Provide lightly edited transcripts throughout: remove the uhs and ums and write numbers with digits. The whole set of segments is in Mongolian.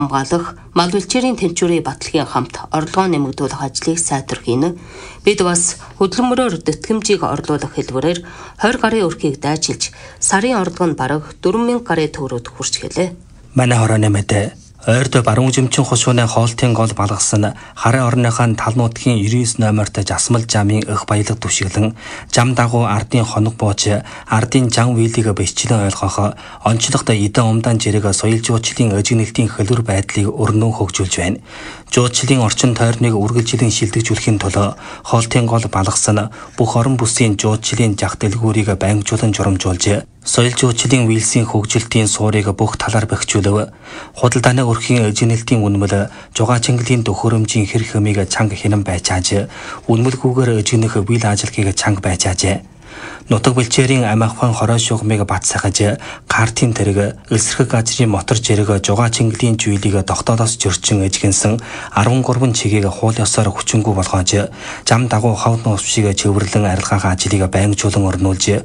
хамгаалах, мал бэлчээрийн тэнцвэрийн баталгийн хамт орлогоо нэмэгдүүлэх ажлыг сайтар хийнэ. Бид бас хөдөлмөрөөр тэтгэмжийг орлуулах хэлбэрээр 20 гарын өрхийг дайчилж, сарын орлого нь бараг 4,000 гарын төгрөгөд хүрч гэлээ. Манай хорооны мэдээ ойрд баруун жимчин хушууны хоолтын гол балгасан харын орныхаа тал нутгийн 99 номерт жасмал жамын өх баялаг түшиглэн жам дагуу ардын хоног бууж ардын жан вилийг бэсчлэн ойлгох онцлогтой эдэн умдаан жирэг соёл жуулчлалын өжигнэлтийн хөлбөр байдлыг өрнөн хөгжүүлж байна. Жуулчлалын орчин тойрныг үргэлжлэн шилдэгжүүлэхийн тулд хоолтын гол балгасан бүх орон бүсийн жуулчлалын жах дэлгүүрийг байнгжуулан журамжуулж соёл жуулчлалын вилсийн хөгжилтийн суурийг бүх талаар бэхжүүлв. Худалдааны өрхийн өжигнэлтийн үнэмэл жугаачинглын төхөөрөмжийн хэр хэмийг чанга хинэн байчааж үнэмэлгүйгээр өжигнөх вил ажилхийг чанга байчаажээ. Нутаг бэлчээрийн амиахын хорой шугамыг бат сахаж картын тэрэг элсэрхэг газрын мотор жирэг жугаачинглын жуулийг тогтоодоос зөрчин эжгэнсэн 13 чигийг хуул ёсоор хүчингү болгоож жам дагуу ховд нуусшиг чөвөрлөн арилгаах ажлыг байнгжуулан орнуулж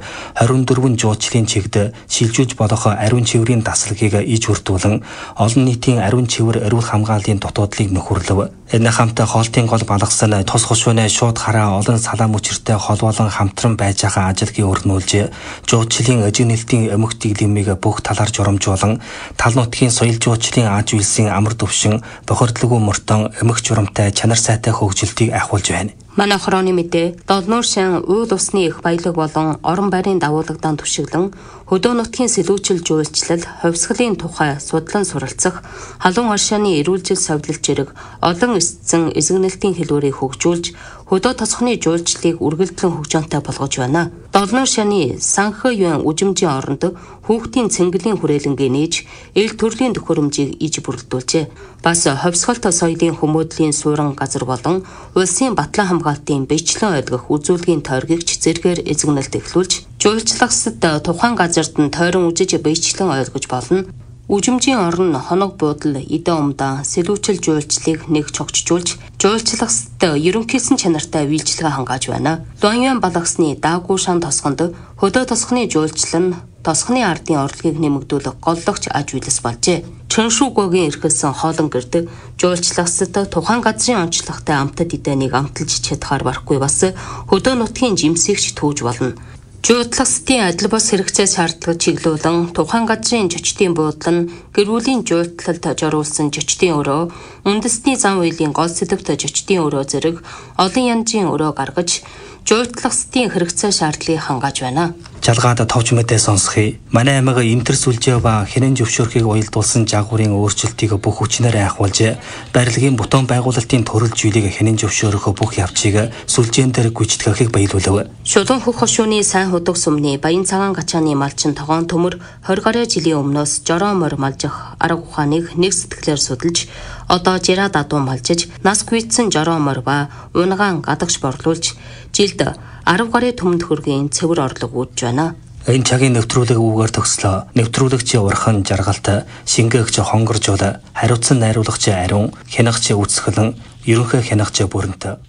24 жуулчлалын чигд шилжүүлж болох ариун чиврийн дасгалыг иж хүртүүлэн олон нийтийн ариун чивэр эрүүл хамгааллын дутуудлыг нөхөрлөв. Энэ хамт хоолтын гол балгасан тус хушууны шууд хараа олон салаа мөчөртэй хол болон хамтран байж байгаа ажилхийг өрнүүлж жуулчлалын өжигнэлтийн өмг дэглэмийг бүх талаар журамжуулан тал нутгийн соёл жуулчлалын аж үйлсийн амар төвшин бохирдлоггүй мөртөн өмг журамтай чанар сайтай хөгжилтийг ахиулж байна. Манай хорооны мэдээ Долнуур шин уул усны их баялаг болон орон байрын дагуулагдаан түшиглэн хөдөө нутгийн сэлүүчил жуулчлал, хувьсгалын тухай судлан суралцах, халуун оршааны эрүүлжил совлол жирэг олон эсцэн эзэгнэлтийн хэлбэрийг хөгжүүлж хөдөө тосхны жуулчлалыг үргэлжлэн хөгжөөнтэй болгож байна. Долнуур шаны санхэ юан үжимжийн оронд хүүхдийн цэнгэлийн хүрээлэнгээ нээж эл төрлийн төхөөрөмжийг иж бүрэлдүүлжээ. Бас хувьсгалт соёлын хүмүүдлийн суурин газар болон улсын батлан хамгаалтын бичлэн ойлгох үзүүлгийн тойргигч зэргээр эзэгнэлт эхлүүлж жуулчлагсад тухайн газарт нь тойрон үжиж бичлэн ойлгож болно. Үжимжийн орон хоног буудал эдэн умдаан сэлүүчил жуулчлалыг нэг чогчжуулж жуулчлагсад ерөнхийсэн чанартай үйлчлэгээ хангааж байна. Дуаньян балгасны даагүй шан тосгонд хөдөө тосхны жуулчлал нь тосхны ардын орлогыг нэмэгдүүлэх голлогч аж үйлс болжээ. Чөншүүгөөгийн эрхэлсэн хоолон гэрд жуулчлагсад тухайн газрын онцлогтой амтад эдэнийг амталж чадхаар барахгүй бас хөдөө нутгийн жимсэгч түүж болно. Жуулчлалын адил бос хэрэгцээ шаардлагыг чиглүүлэн тухайн газрын жочдын буудлал нь гэр бүлийн жуулчлалд зориулсан жочдын өрөө, үндэсний зам үеийн гол сэдвт жочдын өрөө зэрэг олон янзын өрөө гаргаж жуулчлалын хэрэгцээ шаардлагыг хангааж байна. Жалгаад товч мэдээ сонсхий. Манай аймаг энтер сүлжээ ба хинэн зөвшөөрхийг уялдуулсан жаагуурын өөрчлөлтийг бүх хүчнээр ахиулж, барилгын бутон байгуулалтын төрөл зүйлийг хинэн зөвшөөрөх бүх явцыг сүлжээн дээр гүйцэтгэхийг баялуулв. Шулуун хөх хошууны сайн худаг сүмний Баян цагаан гачааны малчин тогоон төмөр 20 гаруй жилийн өмнөөс жороо морь малжих арга ухааныг нэг сэтгэлээр судалж, одоо жираа дадуу малжиж, нас гүйцсэн жороо морь ба унагаан гадагш борлуулж, жилд 10 гарын төмөнд хүргийн цэвэр орлого үүж байна. Энэ цагийн нэвтрүүлэг үүгээр төгслөө. Нэвтрүүлэгчийн урхан жаргалтай, шингээгч хонгоржуул, хариуцсан найруулагч ариун, хянагч үсгэлэн, ерөнхий хянагч бүрэнтэй.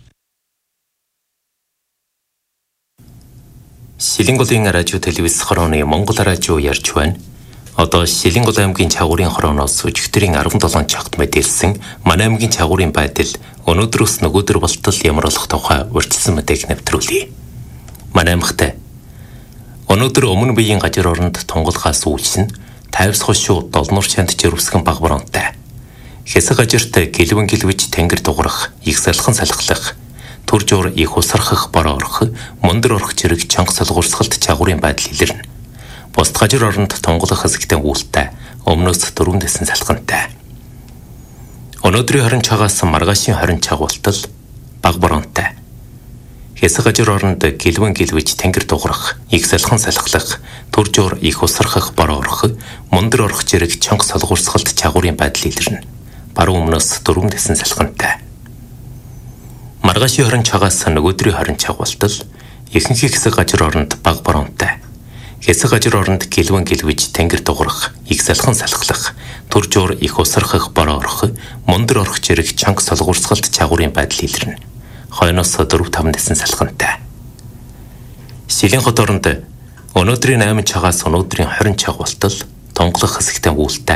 Шилэнгулын радио телевиз хорооны Монгол радио ярьж байна. Одоо Шилэнгул аймгийн чагуурын хорооноос өчигдрийн 17 цагт мэдээлсэн манай аймгийн чагуурын байдал өнөөдрөөс нөгөөдөр болтол ямар болох тухай урьдчилсан мэдээг нэвтрүүлье. Манай аймагт өнөөдөр өмнө биеийн газар оронд тунгалгаас үйлсэн тайвс хошуу Долнуур шанд жирвсгэн баг боронтой. Хэсэг газарт гэлвэн гэлвэж тэнгэр дуурах, их салхан салхлах, түр жуур их усрахах бороо орох, мөндөр орох зэрэг чанга солгуурсгалт чагуурын байдал илэрнэ. Бусд газар оронд тунгалах хэсэгтээ үүлтэй, өмнөөс 4 дэсэн салхантай. Өнөөдрийн 20 цагаас маргаашийн 20 цаг болтол баг боронтой. Хэсэг газар оронд гэлвэн гэлвэж тэнгэр дуурах, их салхан салхлах, түр жуур их усрахах бороо орох, мөндөр орох зэрэг чанга солгуурсгалт чагуурын байдал илэрнэ. Баруун өмнөөс 4 дэсэн салхантай. Маргаашийн 20 цагаас нөгөөдрийн 20 цаг болтол ихэнх хэсэг газар оронд баг боронтой. Хэсэг газар оронд гэлвэн гэлвэж тэнгэр дуурах, их салхан салхлах, түр жуур их усрахах бороо орох, мөндөр орох зэрэг чанга солгуурсгалт чагуурын байдал илэрнэ. Хойноос 4-5 дэсэн салхантай. Шилэн хот оронд өнөөдрийн 8 цагаас өнөөдрийн 20 цаг болтол тунгалах хэсэгтээ үүлтэй,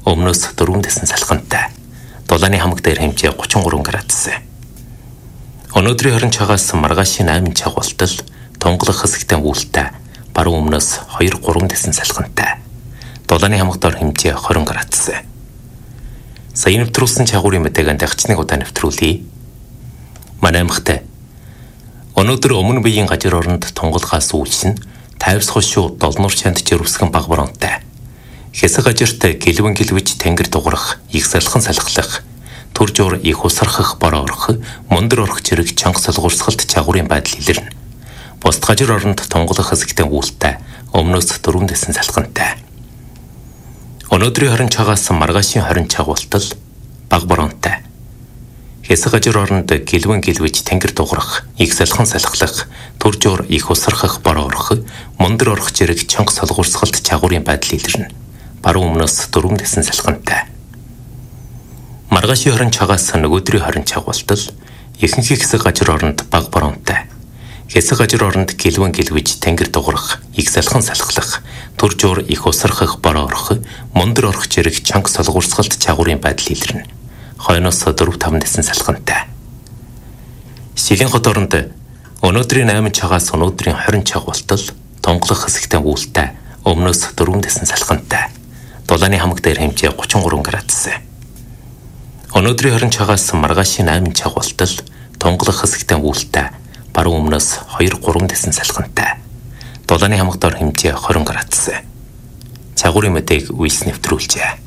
Өмнөөс 4 дэсэн салхинтай. Дулааны хамаг дээр хэмжээ 33 градус. Өнөөдрийн хорин цагаас маргаашийн 8 цаг болтол тунгалах хэсэгтээ үүлтэй баруун өмнөөс 2-3 дэсэн салхинтай. Дулааны хамаг дор хэмжээ 20 градус. Сая нэвтрүүлсэн чагуурын мэдээг андагчныг удаа нэвтрүүлье. Манай аймагт өнөөдөр өмнө биеийн гажир оронд тунгалгаас үйлшин тайвс хошуу долнуур чанд жирвсгэн баг боронтой. Хэсэг гажирт гэлвэн гэлвэж тэнгэр дуграх, их салхан салхлах, түр жуур их усархах бороо орох, мундар орох зэрэг чанга солгуурсгалт чагуурын байдал илэрнэ. Бусд гажир оронд тунгалах хэсэгтээ үүлтэй өмнөөс 4 дэсэн салхинтай. Өнөөдрийн хорин цагаас маргаашийн хорин цаг болтол баг боронтой. Хэсэг гажир оронд гэлвэн гэлвэж тэнгэр дуграх, их салхан салхлах, түр жуур их усархах бороо орох, мундар орох зэрэг чанга солгуурсгалт чагуурын байдал илэрнэ. Баруун өмнөөс 4 дэсэн салхинтай. Маргаашийн хорин цагаас нөгөөдрийн хорин цаг болтол ихэнх хэсэг гажир оронд баг боронтой. Хэсэг гажир оронд гэлвэн гэлвэж тэнгэр дуграх, их салхан салхлах, түр жуур их усархах бороо орох, мундар орох зэрэг чанга солгуурсгалт чагуурын байдал илэрнэ. Хойноос 4-5 дэсэн салхинтай. Шилэн хот оронд өнөөдрийн 8 цагаас өнөөдрийн 20 цаг болтол тунгалах хэсэгтээ үүлтэй өмнөөс 4 дэсэн салхинтай. Дулааны хамаг дээр хэмжээ 33 градус. Өнөөдрийн хорин цагаас маргаашийн 8 цаг болтол тунгалах хэсэгтээ үүлтэй баруун өмнөөс 2-3 дэсэн салхинтай. Дулааны хамаг дор хэмжээ 20 градус. Чагуурын мэдээг үйлс нэвтрүүлжээ.